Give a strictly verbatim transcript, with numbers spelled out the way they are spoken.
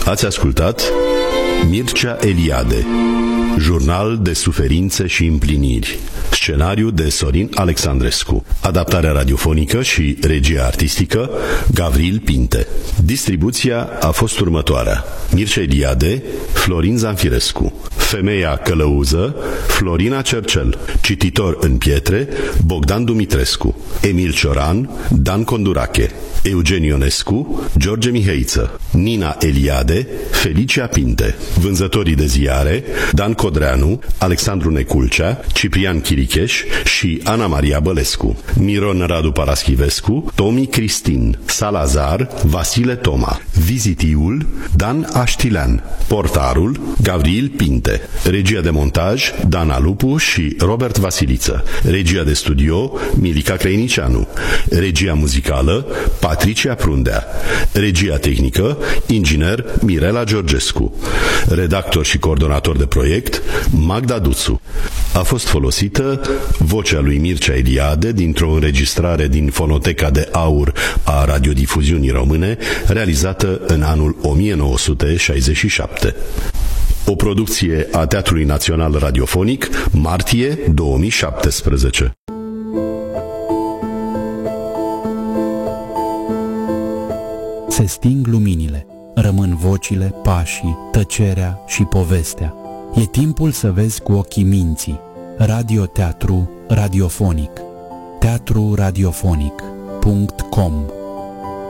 Ați ascultat Mircea Eliade, jurnal de suferințe și împliniri. Scenariu de Sorin Alexandrescu. Adaptarea radiofonică și regia artistică Gavril Pinte. Distribuția a fost următoarea: Mircea Eliade, Florin Zanfirescu. Femeia călăuză, Florina Cercel. Cititor în pietre, Bogdan Dumitrescu. Emil Cioran, Dan Condurache. Eugen Ionescu, George Miheiță. Nina Eliade, Felicia Pinte. Vânzătorii de ziare, Dan Codreanu, Alexandru Neculcea, Ciprian Chiricheș și Ana Maria Bălescu. Miron Radu Paraschivescu, Tomi Cristin. Salazar, Vasile Toma. Vizitiul, Dan Aștilean. Portarul, Gavril Pinte. Regia de montaj, Dana Lupu și Robert Vasiliță. Regia de studio, Milica Creinicianu. Regia muzicală, Patricia Prundea. Regia tehnică, inginer Mirela Georgescu. Redactor și coordonator de proiect, Magda Duțu. A fost folosită vocea lui Mircea Eliade dintr-o înregistrare din Fonoteca de Aur a Radiodifuziunii Române, realizată în anul o mie nouă sute șaizeci și șapte. O producție a Teatrului Național Radiofonic, martie două mii șaptesprezece. Se sting luminile, rămân vocile, pașii, tăcerea și povestea. E timpul să vezi cu ochii minții. Radioteatru radiofonic. teatru radiofonic punct com